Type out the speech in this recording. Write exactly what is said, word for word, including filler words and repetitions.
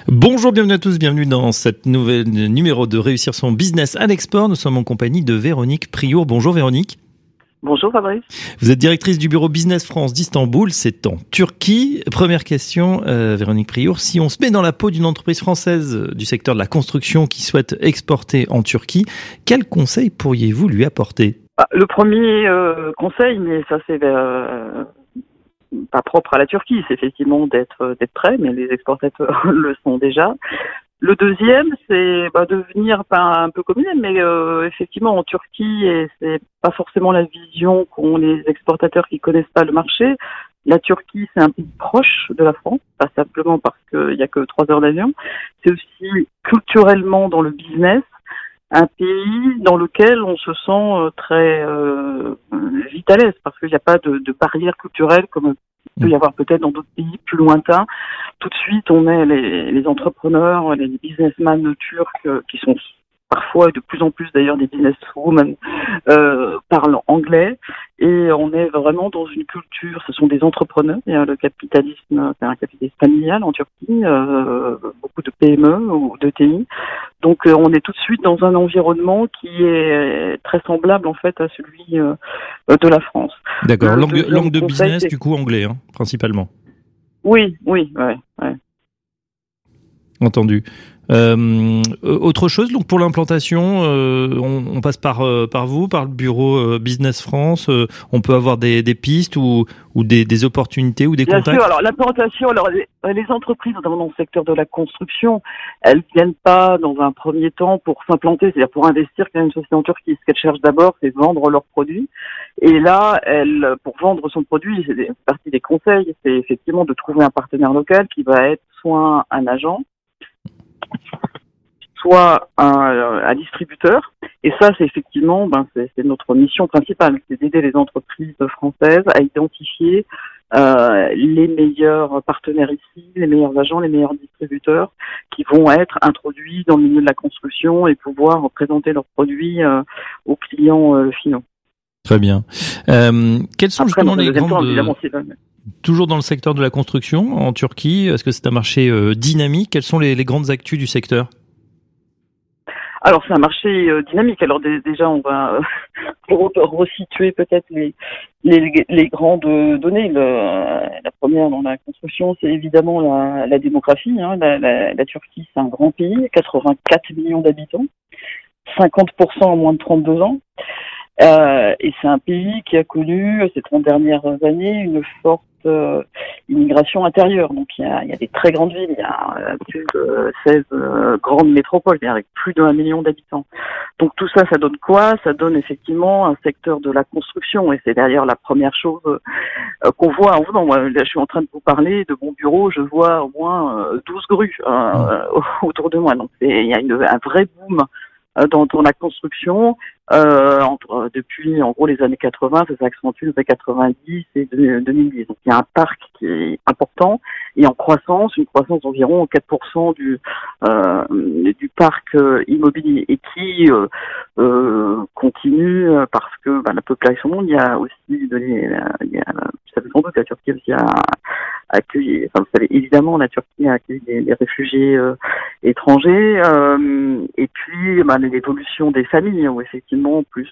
Bonjour, bienvenue à tous, bienvenue dans cette nouvelle numéro de Réussir son business à l'export. Nous sommes en compagnie de Véronique Priour. Bonjour Véronique. Bonjour Fabrice. Vous êtes directrice du bureau Business France d'Istanbul, c'est en Turquie. Première question, euh, Véronique Priour, si on se met dans la peau d'une entreprise française du secteur de la construction qui souhaite exporter en Turquie, quels conseils pourriez-vous lui apporter ? Ah, le premier euh, conseil, mais ça c'est euh, pas propre à la Turquie, c'est effectivement d'être d'être prêt, mais les exportateurs le sont déjà. Le deuxième, c'est bah, de venir pas un peu comme il est, mais euh, effectivement en Turquie, et c'est pas forcément la vision qu'ont les exportateurs qui connaissent pas le marché. La Turquie, c'est un pays proche de la France, pas simplement parce qu'il y a que trois heures d'avion. C'est aussi culturellement dans le business un pays dans lequel on se sent très euh, vite à l'aise parce qu'il n'y a pas de, de barrière culturelle comme il peut y avoir peut-être dans d'autres pays plus lointains. Tout de suite, on est les, les entrepreneurs, les businessmen turcs euh, qui sont parfois, et de plus en plus d'ailleurs, des businesswomen euh, parlent anglais. Et on est vraiment dans une culture, ce sont des entrepreneurs. Il y a le capitalisme, c'est un capitalisme familial en Turquie, euh, beaucoup de P M E ou de T I. Donc euh, on est tout de suite dans un environnement qui est très semblable en fait à celui euh, de la France. D'accord, langue, langue de conseil, business c'est... du coup anglais, hein, principalement. Oui, oui, ouais, ouais. Entendu. Euh, autre chose, donc pour l'implantation, euh, on, on passe par euh, par vous, par le bureau euh, Business France. Euh, on peut avoir des, des pistes ou ou des, des opportunités ou des Bien contacts. sûr. Alors l'implantation, alors les, les entreprises, notamment dans le secteur de la construction, elles viennent pas dans un premier temps pour s'implanter, c'est-à-dire pour investir quand une société en Turquie. Ce qu'elles cherchent d'abord, c'est vendre leurs produits. Et là, elles, pour vendre son produit, c'est partie des conseils, c'est effectivement de trouver un partenaire local qui va être soit un agent, soit un, un distributeur. Et ça, c'est effectivement, ben, c'est, c'est notre mission principale, c'est d'aider les entreprises françaises à identifier euh, les meilleurs partenaires ici, les meilleurs agents, les meilleurs distributeurs qui vont être introduits dans le milieu de la construction et pouvoir présenter leurs produits euh, aux clients euh, finaux. Très bien. Euh, quelles sont Après, justement les temps, grandes... évidemment, c'est... Toujours dans le secteur de la construction en Turquie, est-ce que c'est un marché euh, dynamique ? Quelles sont les, les grandes actus du secteur ? Alors c'est un marché euh, dynamique. Alors d- déjà on va euh, pour resituer peut-être les, les les grandes données. Le, la première dans la construction, c'est évidemment la, la démographie. Hein. La, la, la Turquie, c'est un grand pays, quatre-vingt-quatre millions d'habitants, cinquante pour cent en moins de trente-deux ans. Euh, et c'est un pays qui a connu ces trente dernières années une forte euh, immigration intérieure. Donc il y a, il y a des très grandes villes, il y a euh, plus de seize euh, grandes métropoles, avec plus d'un million d'habitants. Donc tout ça, ça donne quoi ? Ça donne effectivement un secteur de la construction, et c'est d'ailleurs la première chose euh, qu'on voit en venant. Moi, là, je suis en train de vous parler de mon bureau, je vois au moins euh, douze grues euh, autour de moi. Donc c'est, il y a une, un vrai boom Dans, dans la construction, euh, entre, depuis en gros les années quatre-vingts, ça s'accentue les années quatre-vingt-dix et deux mille dix. Donc il y a un parc qui est important et en croissance, une croissance d'environ quatre pour cent du euh, du parc euh, immobilier et qui euh, euh, continue parce que bah, la population, il y a aussi de, il y a, vous savez sans doute la Turquie aussi a accueilli, enfin vous savez évidemment la Turquie a accueilli des, des réfugiés euh, étrangers euh, et puis bah, l'évolution des familles où effectivement plus